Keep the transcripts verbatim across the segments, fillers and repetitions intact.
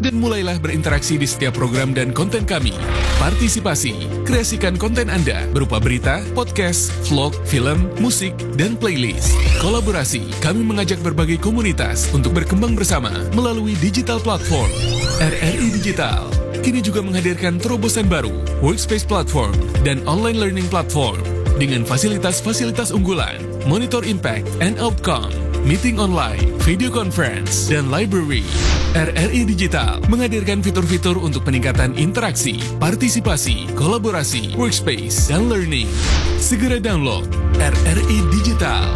Dan mulailah berinteraksi di setiap program dan konten kami. Partisipasi, kreasikan konten Anda berupa berita, podcast, vlog, film, musik, dan playlist. Kolaborasi, kami mengajak berbagai komunitas untuk berkembang bersama melalui digital platform. R R I Digital kini juga menghadirkan terobosan baru, workspace platform, dan online learning platform dengan fasilitas-fasilitas unggulan, monitor impact and outcome, meeting online, video conference, dan library. R R I Digital menghadirkan fitur-fitur untuk peningkatan interaksi, partisipasi, kolaborasi, workspace, dan learning. Segera download R R I Digital.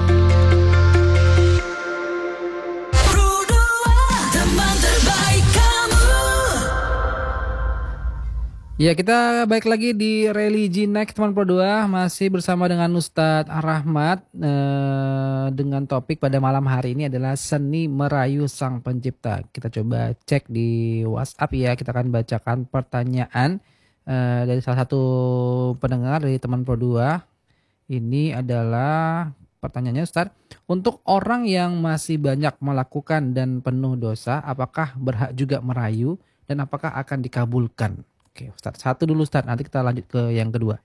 Ya, kita balik lagi di Religi Next teman Pro dua, masih bersama dengan Ustadz Rahmat eh, dengan topik pada malam hari ini adalah seni merayu sang pencipta. Kita coba cek di WhatsApp ya, kita akan bacakan pertanyaan eh, dari salah satu pendengar dari teman Pro dua. Ini adalah pertanyaannya, Ustadz, untuk orang yang masih banyak melakukan dan penuh dosa, apakah berhak juga merayu dan apakah akan dikabulkan? Oke, Ustaz. Satu dulu, Ustaz. Nanti kita lanjut ke yang kedua.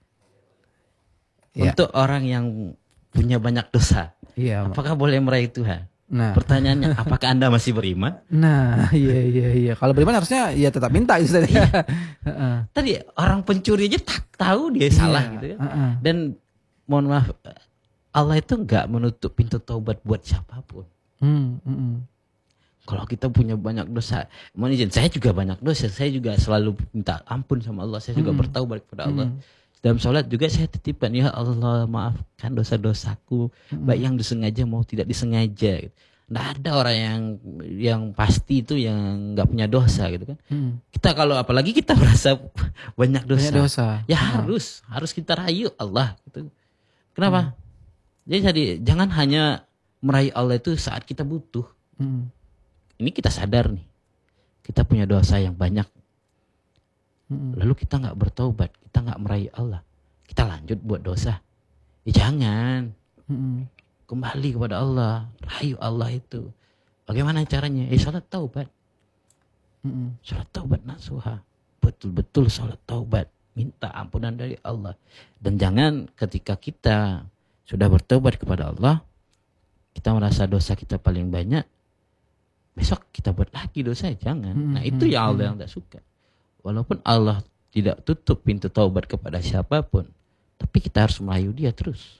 Untuk ya. Orang yang punya banyak dosa, ya, apakah boleh meraih Tuhan? Nah. Pertanyaannya, apakah Anda masih beriman? Nah, iya, iya, iya. Kalau beriman harusnya ya tetap minta, Ustaz. Iya. Tadi orang pencuri aja tak tahu dia salah iya. gitu kan. Uh-uh. Dan mohon maaf, Allah itu enggak menutup pintu taubat buat siapapun. Hmm, uh-uh. Kalau kita punya banyak dosa, mohon izin, saya juga banyak dosa, saya juga selalu minta ampun sama Allah, saya juga mm. bertaubat kepada Allah. Mm. Dalam sholat juga saya titipkan, ya Allah maafkan dosa-dosaku, mm. baik yang disengaja mau tidak disengaja. Nggak ada orang yang yang pasti itu yang nggak punya dosa gitu kan. Mm. Kita kalau apalagi kita merasa banyak dosa, banyak dosa. ya oh. harus harus kita rayu Allah. Gitu. Kenapa? Mm. Jadi, jadi jangan hanya merayu Allah itu saat kita butuh. Mm. Ini kita sadar nih, kita punya dosa yang banyak. Mm-hmm. Lalu kita nggak bertaubat, kita nggak meraih Allah, kita lanjut buat dosa. Ya jangan, mm-hmm. kembali kepada Allah, rayu Allah itu. Bagaimana caranya? Eh salat taubat, mm-hmm. salat taubat nasuha, betul-betul salat taubat, minta ampunan dari Allah. Dan jangan ketika kita sudah bertaubat kepada Allah, kita merasa dosa kita paling banyak. Besok kita buat lagi dosa, jangan. Hmm, nah itu hmm, yang Allah hmm. yang tidak suka. Walaupun Allah tidak tutup pintu taubat kepada siapapun, tapi kita harus merayu dia terus.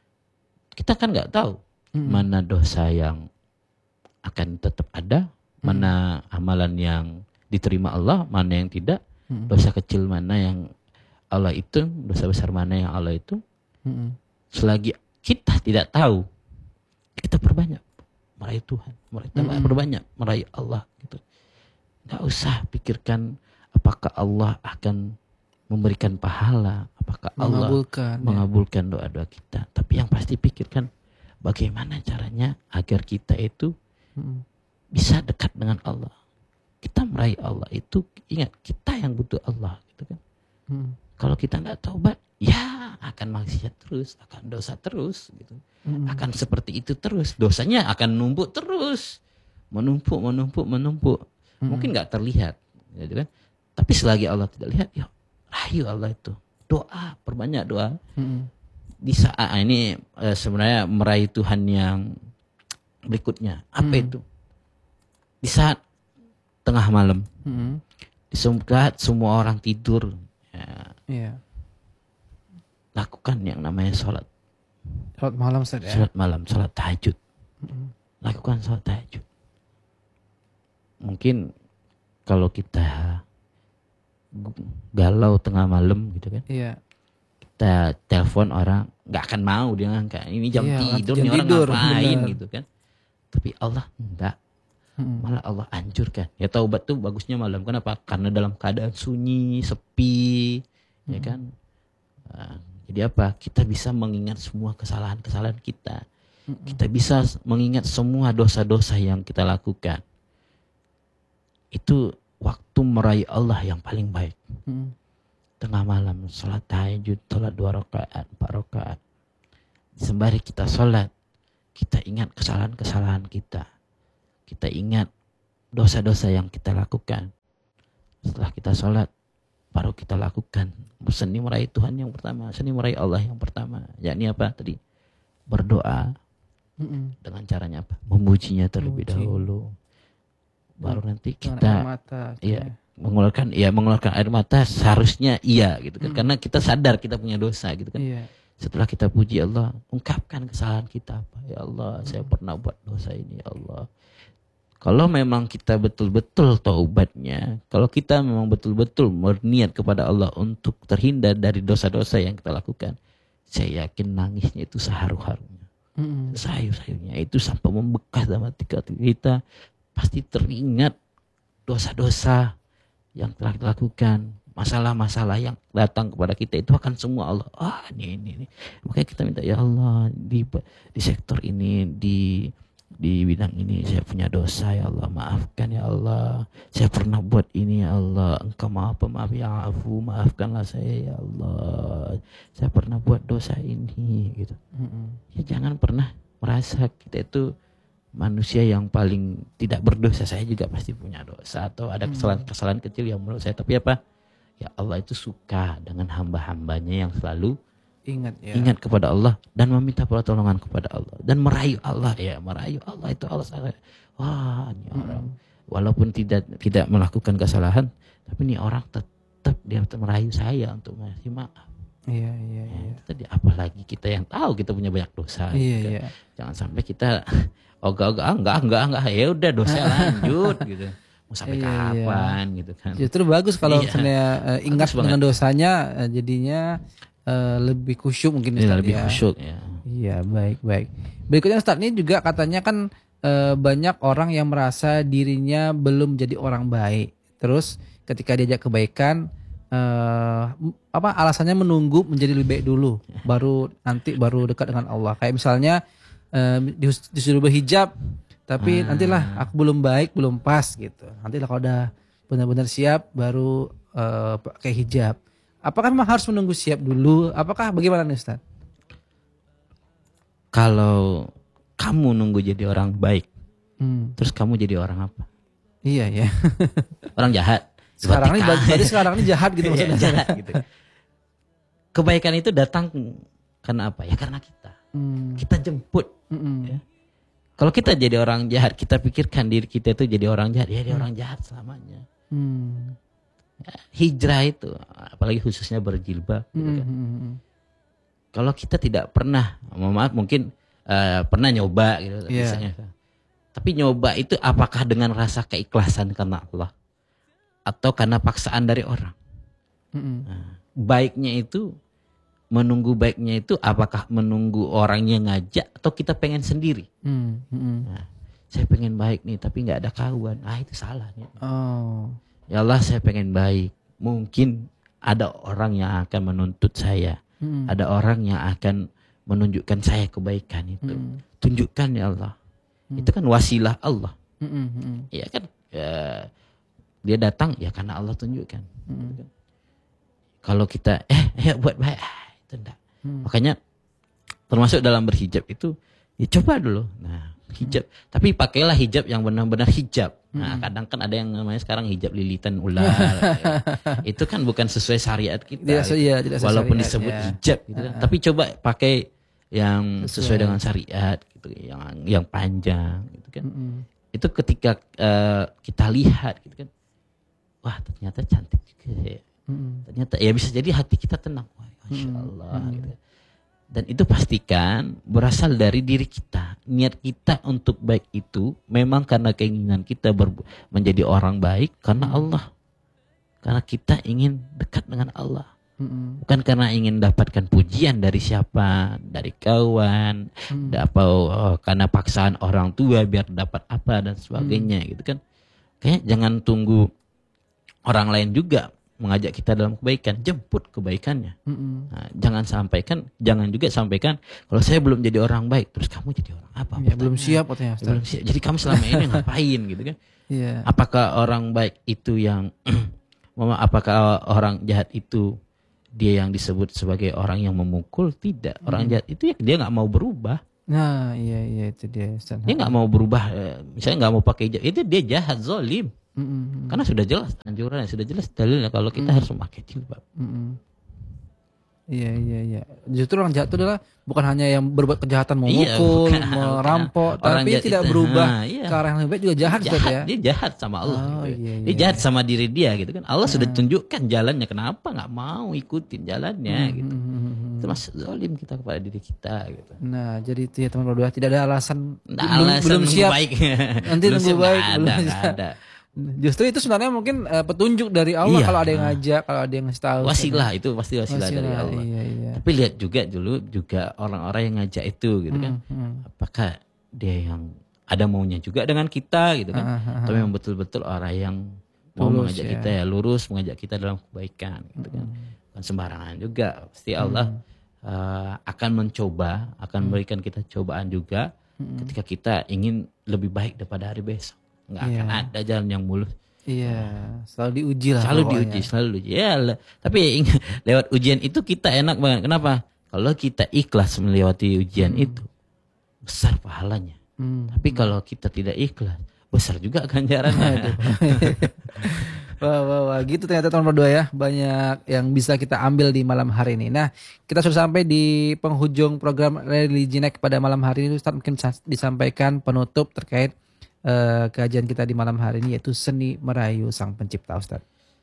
Kita kan nggak tahu hmm. mana dosa yang akan tetap ada, hmm. mana amalan yang diterima Allah, mana yang tidak, hmm. dosa kecil mana yang Allah itu, dosa besar mana yang Allah itu. Hmm. Selagi kita tidak tahu, kita perbanyak meraih Tuhan, meraih mm-hmm. berbanyak meraih Allah gitu. Nggak usah pikirkan apakah Allah akan memberikan pahala, apakah Allah mengabulkan, mengabulkan ya. doa-doa kita. Tapi yang pasti pikirkan bagaimana caranya agar kita itu mm-hmm. bisa dekat dengan Allah. Kita meraih Allah itu, ingat kita yang butuh Allah gitu kan. Mm. Kalau kita nggak taubat, ya akan maksiat terus, akan dosa terus gitu. Hmm. Akan seperti itu terus, dosanya akan numpuk terus, menumpuk, menumpuk, menumpuk. Hmm. Mungkin nggak terlihat, gitu kan? Tapi selagi Allah tidak lihat, ya rayu Allah itu. Doa, perbanyak doa. Hmm. Di saat ini eh, sebenarnya meraih Tuhan yang berikutnya, apa hmm. itu? Di saat tengah malam, hmm. di saat semua orang tidur, ya, yeah. lakukan yang namanya sholat. Sholat malam, Ustaz, ya? Sholat malam, sholat tahajud. Mm-hmm. Lakukan sholat tahajud. Mungkin kalau kita galau tengah malam gitu kan. Iya. Kita telepon orang, nggak akan mau dia ngangkat. Ini jam iya, tidur, jam nih orang tidur, ngapain bener. Gitu kan. Tapi Allah enggak. Mm-hmm. Malah Allah hancurkan. Ya taubat tuh bagusnya malam. Kenapa? Karena dalam keadaan sunyi, sepi, mm-hmm. ya kan. Nah, jadi apa? Kita bisa mengingat semua kesalahan-kesalahan kita. Mm-mm. Kita bisa mengingat semua dosa-dosa yang kita lakukan. Itu waktu meraih Allah yang paling baik. Mm. Tengah malam, sholat tahajud, sholat dua rakaat, empat rakaat. Sembari kita sholat, kita ingat kesalahan-kesalahan kita. Kita ingat dosa-dosa yang kita lakukan. Setelah kita sholat, baru kita lakukan seni meraih Tuhan yang pertama, seni meraih Allah yang pertama. Yakni apa tadi? Berdoa. Mm-mm. Dengan caranya apa? Memujinya terlebih Memuji. dahulu. Baru nanti kita mata, ya mengeluarkan ya mengeluarkan air mata seharusnya iya gitu kan. Mm. Karena kita sadar kita punya dosa gitu kan. Yeah. Setelah kita puji Allah, ungkapkan kesalahan kita apa? Ya Allah, mm. saya pernah buat dosa ini ya Allah. Kalau memang kita betul-betul taubatnya, kalau kita memang betul-betul berniat kepada Allah untuk terhindar dari dosa-dosa yang kita lakukan, saya yakin nangisnya itu seharu-harunya. Mm-hmm. Sayu-sayunya itu sampai membekas dalam hati kita, pasti teringat dosa-dosa yang telah dilakukan, masalah-masalah yang datang kepada kita itu akan semua Allah. Ah, ini ini ini. Makanya kita minta ya Allah di di sektor ini, di di bidang ini saya punya dosa ya Allah, maafkan ya Allah, saya pernah buat ini ya Allah, engkau maaf pemaaf ya afu, maafkanlah saya ya Allah, saya pernah buat dosa ini gitu. Mm-hmm. Ya jangan pernah merasa kita itu manusia yang paling tidak berdosa. Saya juga pasti punya dosa atau ada kesalahan-kesalahan kecil yang menurut saya, tapi apa ya Allah itu suka dengan hamba-hambanya yang selalu Ingat ya. Ingat kepada Allah dan meminta pertolongan kepada Allah dan merayu Allah ya, merayu Allah itu Allah. Wah, ini orang hmm. walaupun tidak tidak melakukan kesalahan, tapi ini orang tetap dia merayu saya untuk ngasih maaf. Iya iya ya, iya. Tadi apalagi kita yang tahu kita punya banyak dosa. Iya gitu. Iya. Jangan sampai kita ogah-ogah enggak enggak enggak ya udah dosa lanjut gitu. Mau sampai iya, kapan iya. gitu kan. Justru bagus kalau iya. misalnya uh, ingat bagus dengan banget. dosanya uh, jadinya Uh, lebih khusyuk mungkin Ustaz, ya, lebih ya. khusyuk ya. Iya, baik baik. Berikutnya Ustaz, ini juga katanya kan uh, banyak orang yang merasa dirinya belum jadi orang baik. Terus ketika diajak kebaikan uh, apa alasannya menunggu menjadi lebih baik dulu, baru nanti baru dekat dengan Allah. Kayak misalnya uh, disuruh berhijab, tapi ah. nantilah aku belum baik, belum pas gitu. Nantilah kalau udah benar-benar siap baru uh, pakai hijab. Apakah memang harus menunggu siap dulu? Apakah bagaimana nih Ustaz? Kalau kamu nunggu jadi orang baik, hmm. terus kamu jadi orang apa? Iya ya. Orang jahat. Sekarang ini berarti sekarang ini jahat gitu maksudnya. Jahat gitu. Kebaikan itu datang karena apa? Ya karena kita. Hmm. Kita jemput. Hmm. Ya. Kalau kita jadi orang jahat, kita pikirkan diri kita itu jadi orang jahat, ya dia hmm. orang jahat selamanya. Hmm. Hijrah itu apalagi khususnya berjilbab gitu kan. Mm-hmm. Kalau kita tidak pernah, maaf mungkin uh, pernah nyoba gitu yeah. misalnya. Tapi nyoba itu apakah dengan rasa keikhlasan karena Allah atau karena paksaan dari orang? Mm-hmm. Nah, baiknya itu menunggu baiknya itu apakah menunggu orangnya ngajak atau kita pengen sendiri? Mm-hmm. Nah, saya pengen baik nih tapi nggak ada kawan. Ah itu salah nih. Oh. Ya Allah saya pengen baik. Mungkin ada orang yang akan menuntut saya. Hmm. Ada orang yang akan menunjukkan saya kebaikan itu. Hmm. Tunjukkan ya Allah. Hmm. Itu kan wasilah Allah. Hmm. Hmm. Ya kan. Ya, dia datang ya karena Allah tunjukkan. Hmm. Kalau kita eh ya buat baik. Ah, itu enggak. Hmm. Makanya termasuk dalam berhijab itu ya coba dulu. Nah hijab, hmm. tapi pakailah hijab yang benar-benar hijab. Nah, hmm. kadang kan ada yang namanya sekarang hijab lilitan ular. Ya. Itu kan bukan sesuai syariat kita. Tidak, gitu. Ya, tidak walaupun syariat, disebut ya. hijab gitu kan. Uh-huh. Tapi coba pakai yang sesuai, sesuai dengan syariat gitu, yang yang panjang gitu kan. Hmm. Itu ketika uh, kita lihat gitu kan. Wah, ternyata cantik juga ya. Hmm. Ternyata ya bisa jadi hati kita tenang. Wah, masyaallah hmm. gitu. Dan itu pastikan berasal dari diri kita. Niat kita untuk baik itu memang karena keinginan kita ber- menjadi orang baik karena Allah. Karena kita ingin dekat dengan Allah. Mm-hmm. Bukan karena ingin dapatkan pujian dari siapa, dari kawan, mm. atau oh, karena paksaan orang tua biar dapat apa dan sebagainya mm. gitu kan. Kayaknya jangan tunggu orang lain juga mengajak kita dalam kebaikan, jemput kebaikannya. Mm-hmm. Nah, jangan sampaikan, jangan juga sampaikan kalau saya belum jadi orang baik, terus kamu jadi orang apa? Ya, belum siap katanya. Ya, belum siap. Jadi kamu selama ini ngapain gitu kan? Yeah. Apakah orang baik itu yang, apakah orang jahat itu dia yang disebut sebagai orang yang memukul? Tidak. Orang mm. jahat itu ya dia nggak mau berubah. Nah, iya iya itu dia. Dia nggak mau berubah, misalnya nggak mau pakai hijab, itu dia jahat, zalim. Mm-mm. Karena sudah jelas anjurannya, sudah jelas dalilnya kalau kita mm. harus memakai jilbab. Mm-mm. Iya iya iya. Justru orang jahat itu adalah bukan hanya yang berbuat kejahatan, memukul, iya, merampok, tapi tidak itu, berubah nah, iya. ke arah yang lebih baik juga jahat, jahat ya. Dia jahat sama Allah. Oh, gitu. iya, iya, dia jahat iya. sama diri dia gitu kan. Allah nah. sudah tunjukkan jalannya, kenapa nggak mau ikutin jalannya hmm, gitu. Hmm, itu masuk zalim kita kepada diri kita gitu. Nah, jadi itu ya teman berdua, tidak ada alasan nah, belum, alasan belum siap. Baik. Nanti belum nunggu siap, baik. Ada, belum ada, ada. Justru itu sebenarnya mungkin uh, petunjuk dari Allah iya, kalau ada yang ngajak, kalau ada yang ngasih tahu. Wasilah itu pasti wasilah, wasilah dari Allah. Iya, iya. Tapi lihat juga dulu juga orang-orang yang ngajak itu gitu hmm, kan. Hmm. Apakah dia yang ada maunya juga dengan kita gitu kan. Uh, uh, uh. Atau yang betul-betul orang yang mau lurus, mengajak ya. kita ya lurus, mengajak kita dalam kebaikan gitu kan. Bukan sembarangan juga. Pasti Allah hmm. uh, akan mencoba, akan hmm. memberikan kita cobaan juga hmm. ketika kita ingin lebih baik daripada hari besok. Nggak yeah. akan ada jalan yang mulus. Iya, yeah. selalu diuji lah. Selalu pokoknya. diuji, selalu diuji. Ya, tapi ingat, lewat ujian itu kita enak banget. Kenapa? Kalau kita ikhlas melewati ujian hmm. itu, besar pahalanya. Hmm. Tapi kalau kita tidak ikhlas, besar juga ganjarannya. Wah, wah, wah, gitu ternyata teman berdua ya. Banyak yang bisa kita ambil di malam hari ini. Nah, kita sudah sampai di penghujung program Religi Next pada malam hari ini. Ustaz mungkin disampaikan penutup terkait Uh, kajian kita di malam hari ini, yaitu seni merayu Sang Pencipta, Ustaz.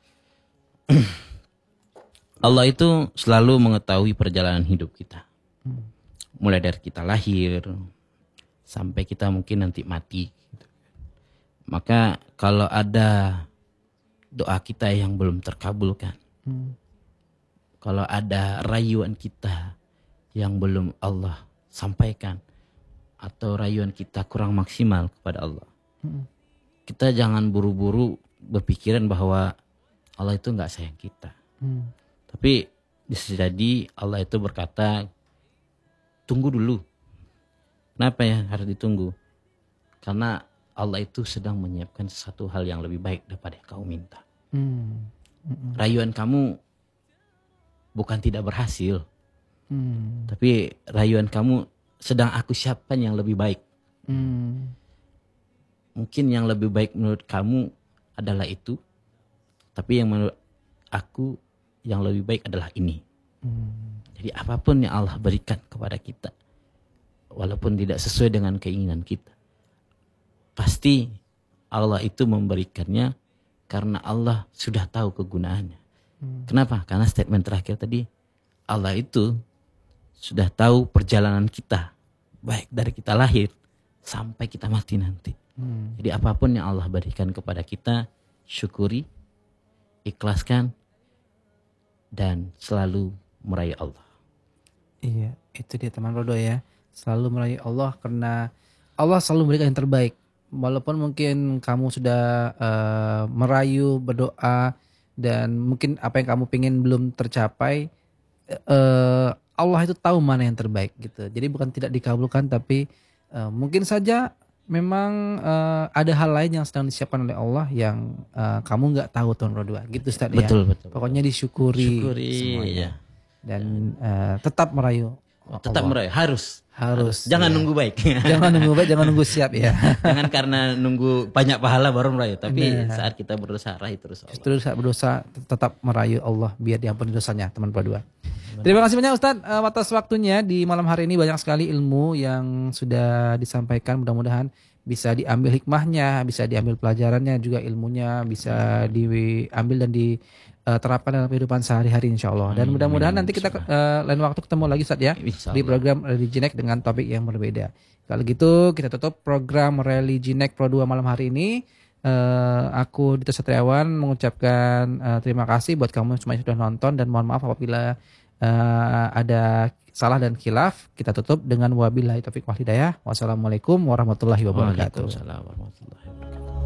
Allah itu selalu mengetahui perjalanan hidup kita. Hmm. Mulai dari kita lahir sampai kita mungkin nanti mati. Maka kalau ada doa kita yang belum terkabulkan, hmm. kalau ada rayuan kita yang belum Allah sampaikan, atau rayuan kita kurang maksimal kepada Allah, hmm. kita jangan buru-buru berpikiran bahwa Allah itu nggak sayang kita. Hmm. Tapi bisa jadi Allah itu berkata, tunggu dulu. Kenapa ya harus ditunggu? Karena Allah itu sedang menyiapkan sesuatu hal yang lebih baik daripada yang kau minta. Hmm. Hmm. Rayuan kamu bukan tidak berhasil, hmm. tapi rayuan kamu sedang aku siapkan yang lebih baik. Hmm. Mungkin yang lebih baik menurut kamu adalah itu, tapi yang menurut aku yang lebih baik adalah ini. Hmm. Jadi apapun yang Allah berikan kepada kita, walaupun tidak sesuai dengan keinginan kita, pasti Allah itu memberikannya karena Allah sudah tahu kegunaannya. Hmm. Kenapa? Karena statement terakhir tadi, Allah itu sudah tahu perjalanan kita, baik dari kita lahir sampai kita mati nanti. Hmm. Jadi apapun yang Allah berikan kepada kita, syukuri, ikhlaskan, dan selalu meraih Allah. Iya, itu dia teman Rodo ya. Selalu meraih Allah karena Allah selalu memberikan yang terbaik. Walaupun mungkin kamu sudah uh, merayu, berdoa, dan mungkin apa yang kamu pengen belum tercapai, uh, Allah itu tahu mana yang terbaik gitu. Jadi bukan tidak dikabulkan, tapi uh, mungkin saja memang uh, ada hal lain yang sedang disiapkan oleh Allah yang uh, kamu nggak tahu tahun kedua gitu, Ustaz. Betul, ya. Betul, Pokoknya disyukuri Syukuri, semuanya. Ya. Dan uh, tetap merayu. Tetap merayu, harus. Harus. Jangan ya. nunggu baik. Jangan nunggu baik, jangan nunggu siap ya. Jangan karena nunggu banyak pahala baru merayu, tapi nah, saat kita berdosa raih terus Allah. Justru saat berdosa tetap merayu Allah biar diampuni dosanya, teman berdua. Terima kasih banyak Ustadz uh, atas waktunya di malam hari ini. Banyak sekali ilmu yang sudah disampaikan, mudah-mudahan bisa diambil hikmahnya, bisa diambil pelajarannya, juga ilmunya bisa diambil dan diterapkan dalam kehidupan sehari-hari insya Allah. Dan mudah-mudahan nanti kita uh, lain waktu ketemu lagi Ustadz ya di program Religi Next dengan topik yang berbeda. Kalau gitu kita tutup program Religi Next Pro dua malam hari ini. Uh, aku Dito Satriawan mengucapkan uh, terima kasih buat kamu semua yang sudah nonton, dan mohon maaf apabila uh, ada salah dan khilaf. Kita tutup dengan wabillahi taufiq wal hidayah. Wassalamualaikum warahmatullahi wabarakatuh. Waalaikumsalam warahmatullahi wabarakatuh.